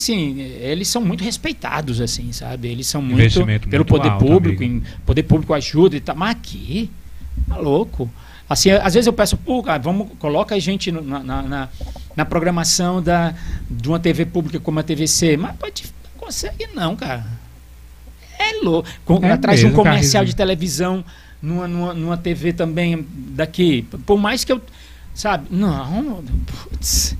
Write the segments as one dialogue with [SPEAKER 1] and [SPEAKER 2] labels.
[SPEAKER 1] Assim, eles são muito respeitados, assim, sabe? Eles são muito
[SPEAKER 2] Investimento
[SPEAKER 1] pelo
[SPEAKER 2] muito
[SPEAKER 1] poder
[SPEAKER 2] alto,
[SPEAKER 1] público,
[SPEAKER 2] amigo.
[SPEAKER 1] poder público ajuda e tal. Mas aqui, tá louco. Assim, às vezes eu peço, pô, cara, coloca a gente na programação de uma TV pública como a TVC. Mas pode, não consegue não, cara. É louco. Atrás de um
[SPEAKER 2] mesmo,
[SPEAKER 1] comercial
[SPEAKER 2] Carrizinho.
[SPEAKER 1] de televisão, numa TV também daqui. Por mais que eu, sabe? Não, putz.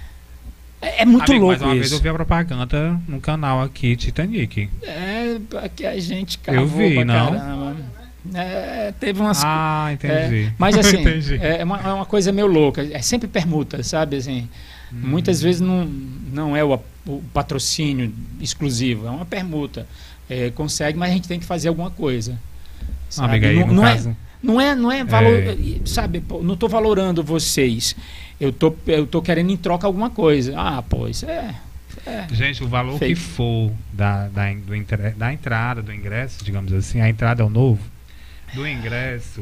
[SPEAKER 1] É muito
[SPEAKER 2] Amigo,
[SPEAKER 1] louco
[SPEAKER 2] mas uma vez eu
[SPEAKER 1] isso.
[SPEAKER 2] vi a propaganda no canal aqui, Titanic.
[SPEAKER 1] Aqui a gente cavou
[SPEAKER 2] Eu vi,
[SPEAKER 1] pra
[SPEAKER 2] não?
[SPEAKER 1] caramba. Teve umas...
[SPEAKER 2] Ah, entendi.
[SPEAKER 1] mas assim,
[SPEAKER 2] Entendi.
[SPEAKER 1] é uma coisa meio louca. É sempre permuta, sabe? Assim, muitas vezes não é o patrocínio exclusivo, é uma permuta. Consegue, mas a gente tem que fazer alguma coisa. Sabe?
[SPEAKER 2] Amiga, aí no caso...
[SPEAKER 1] Não é valor, sabe? Não estou valorando vocês. Eu tô querendo em troca alguma coisa. Ah, pois
[SPEAKER 2] Gente, o valor
[SPEAKER 1] Fake.
[SPEAKER 2] que for da entrada, do ingresso, digamos assim, a entrada é o novo, do ingresso,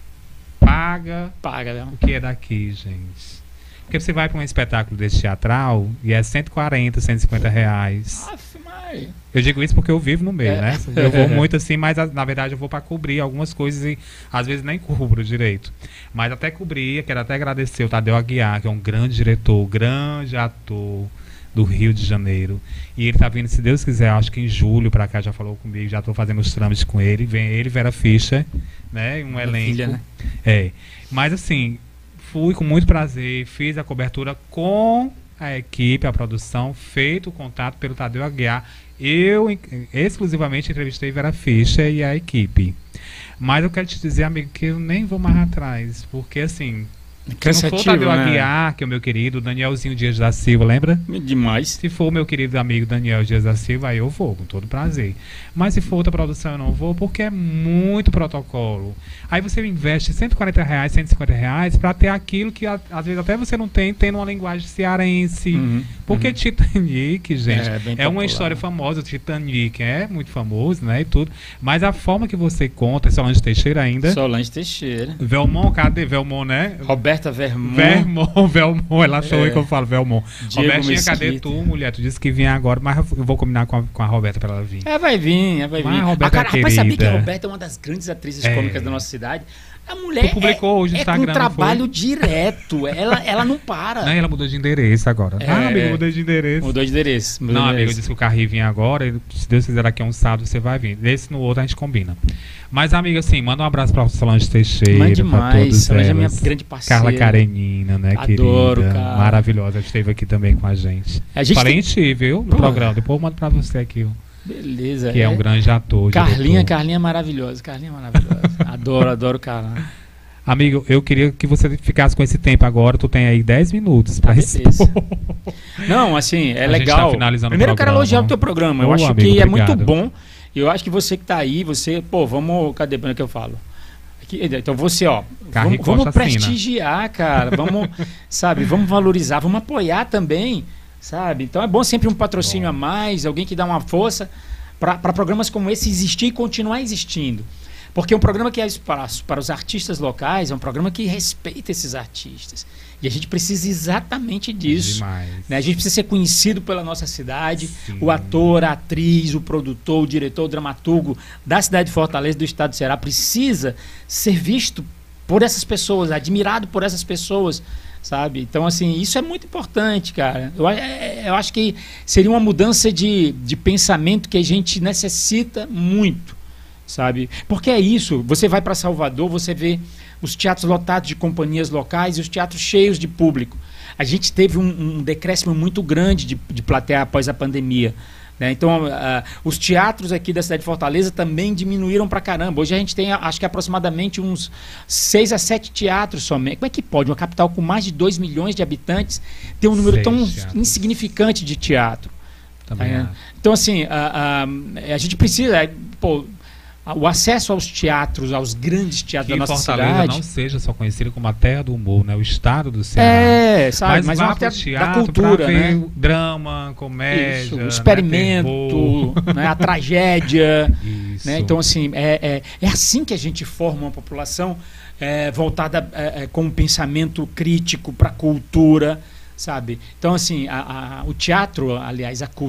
[SPEAKER 2] paga
[SPEAKER 1] paga,
[SPEAKER 2] o que é daqui, gente. Porque você vai para um espetáculo desse teatral e é 140, 150 reais. Eu digo isso porque eu vivo no meio, né? Eu vou muito assim, mas na verdade eu vou para cobrir algumas coisas e às vezes nem cubro direito. Mas até cobrir, quero até agradecer o Tadeu Aguiar, que é um grande diretor, grande ator do Rio de Janeiro. E ele tá vindo, se Deus quiser, acho que em julho para cá, já falou comigo, já tô fazendo os trâmites com ele. Vem ele, Vera Fischer, né? Um elenco.
[SPEAKER 1] Filha, né?
[SPEAKER 2] Mas assim, fui com muito prazer, fiz a cobertura com a equipe, a produção, feito o contato pelo Tadeu Aguiar. Eu exclusivamente entrevistei Vera Fischer e a equipe. Mas eu quero te dizer, amigo, que eu nem vou mais atrás, porque assim, se não for o Tadeu Aguiar, que é o meu querido, Danielzinho Dias da Silva, lembra?
[SPEAKER 1] Demais.
[SPEAKER 2] Se for o meu querido amigo Daniel Dias da Silva, aí eu vou, com todo prazer. Mas se for outra produção, eu não vou, porque é muito protocolo. Aí você investe R$140, R$150 para ter aquilo que às vezes até você não tem uma linguagem cearense. Porque Titanic, gente, é uma história famosa. Titanic é muito famoso, né, e tudo. Mas a forma que você conta, é Solange Teixeira ainda.
[SPEAKER 1] Solange Teixeira.
[SPEAKER 2] Velmont, cadê Velmont, né?
[SPEAKER 1] Roberta Vermont.
[SPEAKER 2] Velmont, ela achou que eu falo Velmont.
[SPEAKER 1] Diego
[SPEAKER 2] Robertinha,
[SPEAKER 1] Mesquita.
[SPEAKER 2] cadê tu, mulher? Tu disse que vinha agora, mas eu vou combinar com a Roberta pra ela vir.
[SPEAKER 1] Vai vir.
[SPEAKER 2] Mas a Roberta é
[SPEAKER 1] rapaz, sabia que
[SPEAKER 2] querida.
[SPEAKER 1] a Roberta é uma das grandes atrizes cômicas da nossa cidade? A mulher
[SPEAKER 2] Tu publicou hoje no Instagram,
[SPEAKER 1] com
[SPEAKER 2] não
[SPEAKER 1] trabalho
[SPEAKER 2] foi?
[SPEAKER 1] direto. Ela não para.
[SPEAKER 2] Não, ela mudou de endereço agora. Amigo, mudou de endereço.
[SPEAKER 1] Mudou de endereço.
[SPEAKER 2] Não, amigo, eu disse que o Carri vinha agora. E, se Deus quiser, daqui a um sábado você vai vir. Desse no outro a gente combina. Mas, amiga, assim, manda um abraço pra Solange Teixeira.
[SPEAKER 1] Mas demais. Solange é minha
[SPEAKER 2] elas.
[SPEAKER 1] grande parceira.
[SPEAKER 2] Carla Karenina, né,
[SPEAKER 1] Adoro,
[SPEAKER 2] querida?
[SPEAKER 1] cara.
[SPEAKER 2] Maravilhosa. Esteve aqui também com a gente. Falei em ti, viu? No programa. Depois eu mando pra você aqui.
[SPEAKER 1] Beleza.
[SPEAKER 2] Que é um grande ator.
[SPEAKER 1] Carlinha é maravilhosa. Adoro Carla.
[SPEAKER 2] Amigo, eu queria que você ficasse com esse tempo agora. Tu tem aí 10 minutos pra expor.
[SPEAKER 1] Não, assim, é
[SPEAKER 2] A
[SPEAKER 1] legal.
[SPEAKER 2] gente tá finalizando
[SPEAKER 1] Primeiro
[SPEAKER 2] o
[SPEAKER 1] eu quero
[SPEAKER 2] programa.
[SPEAKER 1] elogiar o teu programa. Eu acho
[SPEAKER 2] amigo,
[SPEAKER 1] que é
[SPEAKER 2] obrigado.
[SPEAKER 1] muito bom. Eu acho que você que tá aí, vamos, cadê o que eu falo? Aqui, então você, vamos prestigiar, cara. Vamos valorizar, vamos apoiar também, sabe? Então é bom sempre um patrocínio a mais, alguém que dá uma força para programas como esse existir e continuar existindo. Porque um programa que é espaço para os artistas locais é um programa que respeita esses artistas. E a gente precisa exatamente disso. Né? A gente precisa ser conhecido pela nossa cidade. Sim. O ator, a atriz, o produtor, o diretor, o dramaturgo da cidade de Fortaleza, do estado do Ceará, precisa ser visto por essas pessoas, admirado por essas pessoas, sabe? Então, assim, isso é muito importante, cara. Eu acho que seria uma mudança de pensamento que a gente necessita muito. Sabe? Porque é isso, você vai para Salvador, você vê os teatros lotados de companhias locais e os teatros cheios de público. A gente teve um decréscimo muito grande de plateia após a pandemia, né? Então, os teatros aqui da cidade de Fortaleza também diminuíram pra caramba. Hoje a gente tem, acho que aproximadamente uns 6 a 7 teatros somente. Como é que pode uma capital com mais de 2 milhões de habitantes ter um número tão insignificante de teatro? Então, assim, a gente precisa... o acesso aos teatros, aos grandes teatros da nossa
[SPEAKER 2] Fortaleza
[SPEAKER 1] cidade...
[SPEAKER 2] não seja só conhecido como a terra do humor, né? O estado do Ceará.
[SPEAKER 1] Sabe? Mas
[SPEAKER 2] vá
[SPEAKER 1] uma
[SPEAKER 2] pro teatro
[SPEAKER 1] da cultura,
[SPEAKER 2] pra ver
[SPEAKER 1] né?
[SPEAKER 2] Drama, comédia,
[SPEAKER 1] isso, o experimento, né? A tragédia. Né? Então, assim, é assim que a gente forma uma população voltada com um pensamento crítico para a cultura, sabe? Então, assim, o teatro, aliás, a